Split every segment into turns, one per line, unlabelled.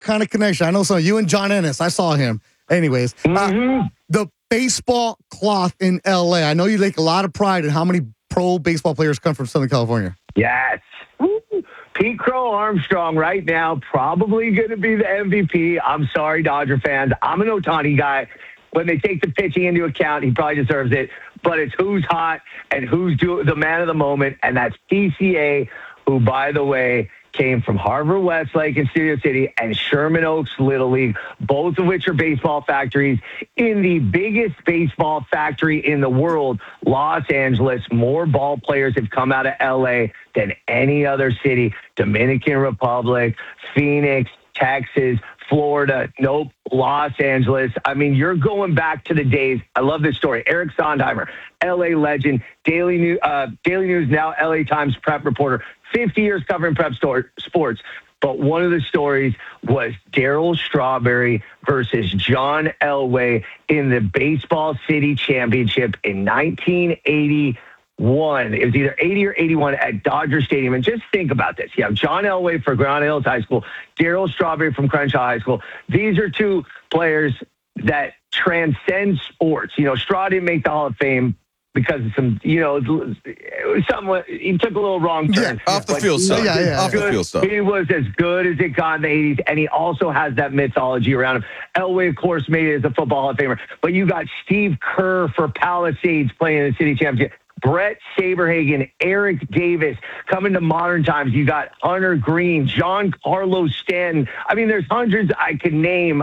kind of connection. I know some. You and John Ennis. I saw him. Anyways, the baseball cloth in L.A. I know you take a lot of pride in how many pro baseball players come from Southern California.
Yes. Pete Crow Armstrong right now probably going to be the MVP. I'm sorry, Dodger fans. I'm an Ohtani guy. When they take the pitching into account, he probably deserves it. But it's who's hot and who's the man of the moment, and that's PCA, who, by the way, came from Harvard Westlake in Studio City and Sherman Oaks Little League, both of which are baseball factories in the biggest baseball factory in the world, Los Angeles. More ball players have come out of L.A. than any other city. Dominican Republic, Phoenix, Texas, Florida, nope, Los Angeles. I mean, you're going back to the days. I love this story. Eric Sondheimer, L.A. legend, Daily News, now L.A. Times prep reporter, 50 years covering prep sports. But one of the stories was Darryl Strawberry versus John Elway in the Baseball City Championship in 1981. It was either 80 or 81 at Dodger Stadium. And just think about this. You have John Elway for Granada Hills High School, Darryl Strawberry from Crenshaw High School. These are two players that transcend sports. You know, Straw didn't make the Hall of Fame because of some, you know, somewhat, he took a little wrong turn.
Yeah, off the field stuff. Off the field stuff.
He was as good as it got in the 80s, and he also has that mythology around him. Elway, of course, made it as a football Hall of Famer. But you got Steve Kerr for Palisades playing in the city championship. Brett Saberhagen, Eric Davis. Coming to modern times, you got Hunter Green, John Carlos Stanton. I mean, there's hundreds I could name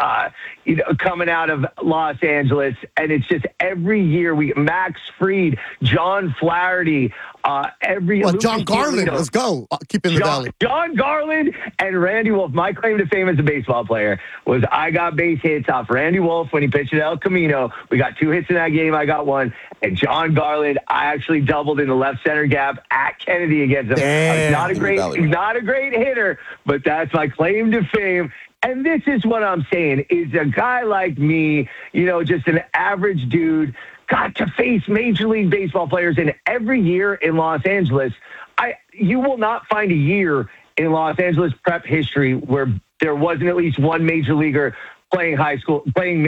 coming out of Los Angeles, and it's just every year Max Fried, John Flaherty,
John Garland. Let's go. Keep in the valley.
John Garland and Randy Wolf. My claim to fame as a baseball player was I got base hits off Randy Wolf when he pitched at El Camino. We got 2 hits in that game. I got 1. And John Garland, I actually doubled in the left center gap at Kennedy against him. He's not a great hitter, but that's my claim to fame. And this is what I'm saying, is a guy like me, you know, just an average dude, got to face Major League Baseball players. And every year in Los Angeles, you will not find a year in Los Angeles prep history where there wasn't at least one major leaguer playing high school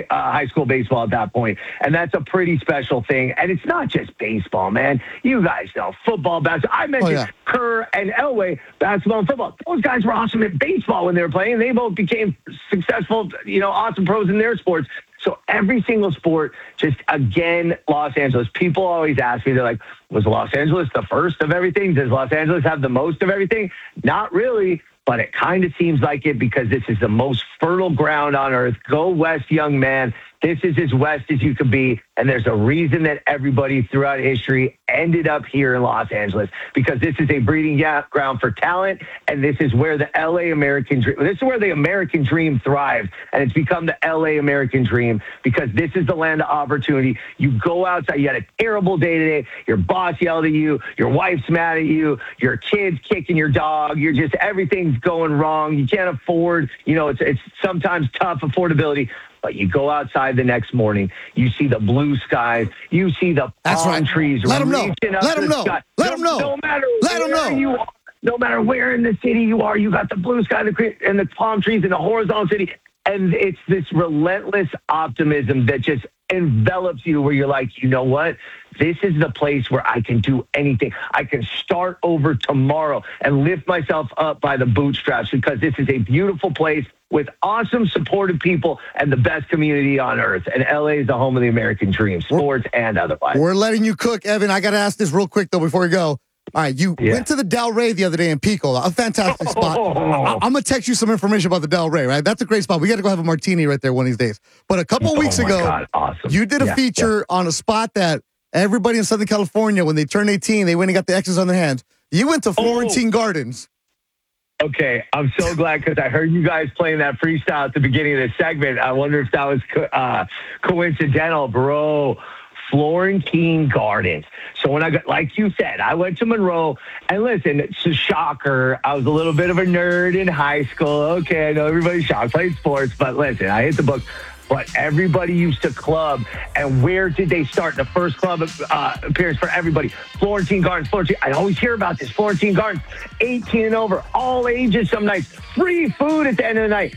baseball at that point. And that's a pretty special thing. And it's not just baseball, man. You guys know football, basketball. I mentioned Kerr and Elway, basketball and football. Those guys were awesome at baseball when they were playing. They both became successful, you know, awesome pros in their sports. So every single sport, just again, Los Angeles. People always ask me, they're like, was Los Angeles the first of everything? Does Los Angeles have the most of everything? Not really. But it kind of seems like it because this is the most fertile ground on earth. Go west, young man. This is as west as you could be. And there's a reason that everybody throughout history ended up here in Los Angeles, because this is a breeding ground for talent. And this is where the LA American dream, this is where the American dream thrived. And it's become the LA American dream because this is the land of opportunity. You go outside, you had a terrible day today. Your boss yelled at you. Your wife's mad at you. Your kid's kicking your dog. You're just, everything's going wrong. You can't afford, you know, it's sometimes tough affordability. But you go outside the next morning, you see the blue skies, you see the palm trees.
Let them know. Let them know. Let them know.
No matter where you are, no matter where in the city you are, you got the blue sky and the palm trees in the horizontal city. And it's this relentless optimism that just envelops you where you're like, you know what? This is the place where I can do anything. I can start over tomorrow and lift myself up by the bootstraps because this is a beautiful place with awesome, supportive people and the best community on earth. And LA is the home of the American dream, sports and otherwise.
We're letting you cook, Evan. I got to ask this real quick, though, before we go. All right, you went to the Del Rey the other day in Pico, a fantastic spot. I'm going to text you some information about the Del Rey, right? That's a great spot. We got to go have a martini right there one of these days. But a couple weeks ago, you did a feature on a spot that everybody in Southern California, when they turned 18, they went and got the X's on their hands. You went to Florentine Gardens.
Okay, I'm so glad because I heard you guys playing that freestyle at the beginning of the segment. I wonder if that was coincidental, bro. Florentine Gardens. So when I got, like you said, I went to Monroe, and listen, it's a shocker. I was a little bit of a nerd in high school. Okay, I know everybody's shocked. Played sports, but listen, I hit the book. But everybody used to club, and where did they start? The first club appearance for everybody, Florentine Gardens. I always hear about this, Florentine Gardens, 18 and over, all ages some nights, free food at the end of the night.